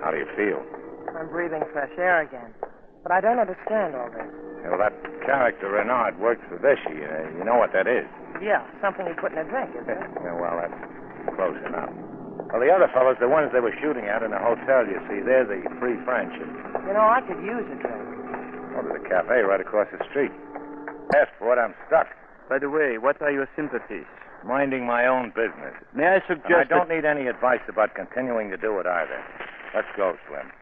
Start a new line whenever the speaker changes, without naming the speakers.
How do you feel?
I'm breathing fresh air again. But I don't understand all this.
Well, that character Renard works for Vichy. You know what that is?
Yeah, something you put in a drink, isn't it?
Yeah, well, that's close enough. Well, the other fellows, the ones they were shooting at in the hotel, you see, they're the Free French.
You know, I could use a drink.
Go to the cafe right across the street. Ask for it, I'm stuck.
By the way, what are your sympathies?
Minding my own business.
May I suggest
And I don't need any advice about continuing to do it either. Let's go, Slim.